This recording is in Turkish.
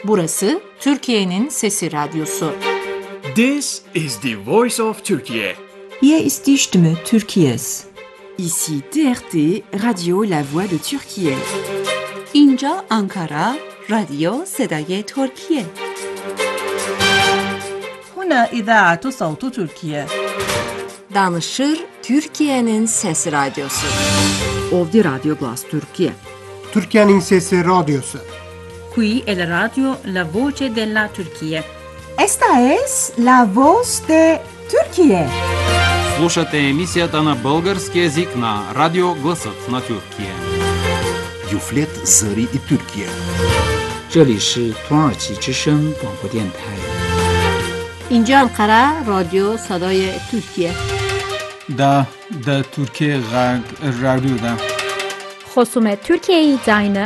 Burası Türkiye'nin Sesi Radyosu. This is the voice of Turkey. Hier ist die Stimme Türkiye's. Ici TRT, Radio La Voix de Türkiye. اینجا آنکارا، رادیو صدای ترکیه. هنا إذاعة صوت تركيا. Danışır Türkiye'nin Sesi Radyosu. Ovdi Radyo Glas Türkiye. Türkiye'nin Sesi Radyosu. Qui è la radio La Voce della Turchia. Esta es la voz de Türkiye. Слушате емисията на български език на Радио Гласът на Türkiye. Юфлет Зари и Türkiye. 这里是土耳其之声广播电台。 اینجا انقره رادیو صدای ترکیه. دا ترکیه رادیو دا. خصوم ترکیه زاین